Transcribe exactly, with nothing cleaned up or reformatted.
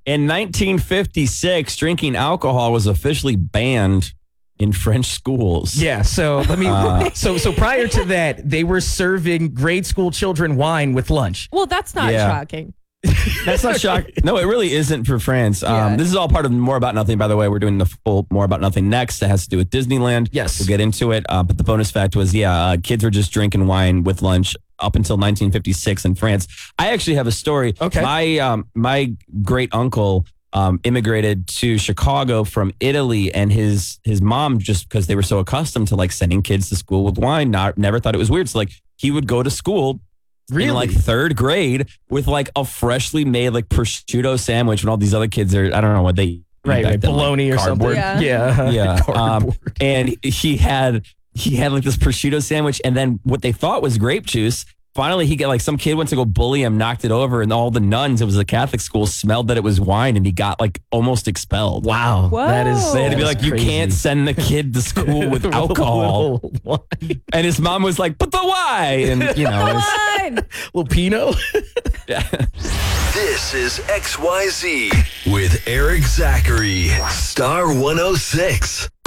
In nineteen fifty-six, drinking alcohol was officially banned in French schools. Yeah, so let me. Uh, so so prior to that, they were serving grade school children wine with lunch. Well, that's not Yeah. shocking. That's not shocking. No, it really isn't for France. Um, Yeah. This is all part of More About Nothing, by the way. We're doing the full More About Nothing next. That has to do with Disneyland. Yes. We'll get into it. Uh, but the bonus fact was, yeah, uh, kids were just drinking wine with lunch up until nineteen fifty-six in France. I actually have a story. Okay. My, um, my great uncle um, immigrated to Chicago from Italy, and his his mom, just because they were so accustomed to like sending kids to school with wine, not never thought it was weird. So like he would go to school Really? in like third grade with like a freshly made like prosciutto sandwich, when all these other kids are, I don't know what they eat Right, back right. then, like Bologna or cardboard. something. Yeah. Yeah. Yeah. Um, Cardboard. and he had he had like this prosciutto sandwich, and then what they thought was grape juice. Finally, he got like some kid went to go bully him, knocked it over, and all the nuns, it was a Catholic school, smelled that it was wine, and he got like almost expelled. Wow. Whoa. That is. They had to be that like, is you crazy. can't send the kid to school with alcohol. little, wine. And his mom was like, but the why? And you know, it was- Fine. little Pinot. This is X Y Z with Eric Zachary, Star one oh six.